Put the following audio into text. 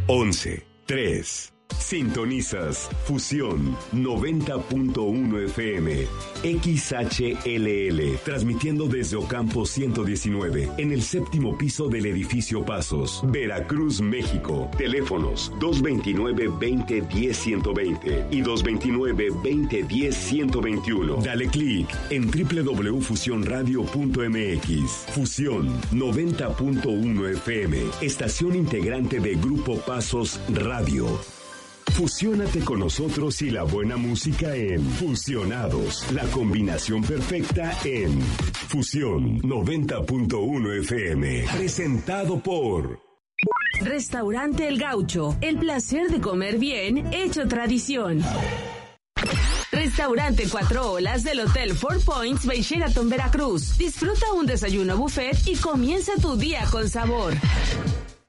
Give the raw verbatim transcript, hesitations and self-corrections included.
once, tres. Sintonizas Fusión noventa punto uno F M, X H L L, transmitiendo desde Ocampo ciento diecinueve, en el séptimo piso del edificio Pasos, Veracruz, México. Teléfonos dos veintinueve, veinte, diez, ciento veinte y dos veintinueve, veinte, diez, ciento veintiuno. Dale clic en doble u doble u doble u punto fusión radio punto m x. Fusión noventa punto uno F M, estación integrante de Grupo Pasos Radio. Fusiónate con nosotros y la buena música en Fusionados, la combinación perfecta en Fusión noventa punto uno F M, presentado por Restaurante El Gaucho, el placer de comer bien hecho tradición. Restaurante Cuatro Olas del Hotel Four Points by Sheraton Veracruz. Disfruta un desayuno buffet y comienza tu día con sabor.